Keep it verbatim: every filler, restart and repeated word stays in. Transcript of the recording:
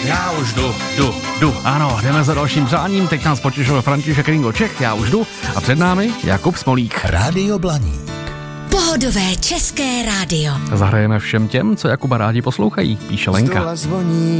Já už jdu, jdu, jdu. Ano, jdeme za dalším přáním. Teď nás potěšil František Ringo Čech. Já už jdu. A před námi Jakub Smolík. Rádio Blaník. Pohodové české rádio. Zahrajeme všem těm, co Jakuba rádi poslouchají, píše Lenka.